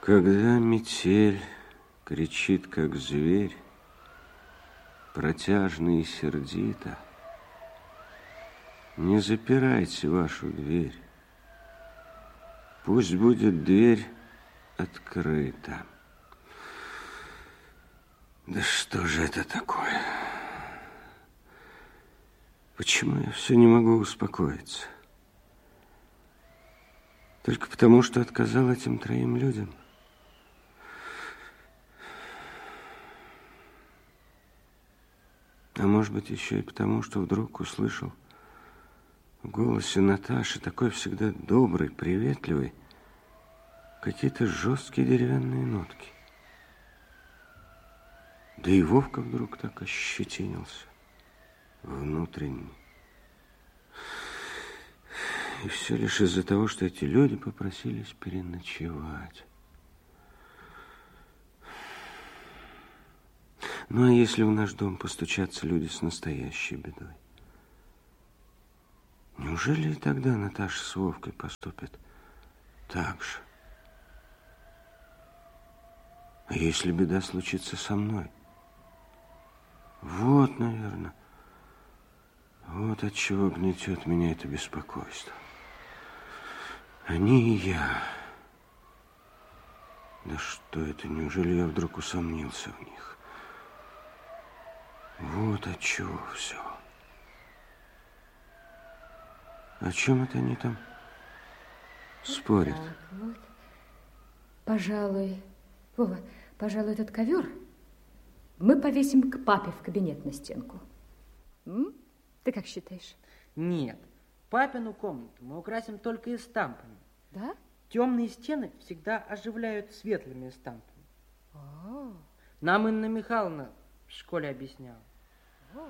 Когда метель кричит, как зверь, протяжно и сердито, не запирайте вашу дверь. Пусть будет дверь открыта. Да что же это такое? Почему я все не могу успокоиться? Только потому, что отказал этим 3 людям? А может быть, еще и потому, что вдруг услышал в голосе Наташи, такой всегда добрый, приветливый, какие-то жесткие деревянные нотки. Да и Вовка вдруг так ощетинился внутренне. И все лишь из-за того, что эти люди попросились переночевать. Ну, а если в наш дом постучатся люди с настоящей бедой? Неужели и тогда Наташа с Вовкой поступят так же? А если беда случится со мной? Вот, наверное, вот от чего гнетет меня это беспокойство. Они и я. Да что это, неужели я вдруг усомнился в них? Вот от чего все. О чем это они там спорят? Так, вот. Пожалуй, Вова, пожалуй, этот ковер мы повесим к папе в кабинет на стенку. Ты как считаешь? Нет, папину комнату мы украсим только эстампами. Да? Темные стены всегда оживляют светлыми эстампами. О. Нам Инна Михайловна в школе объясняла.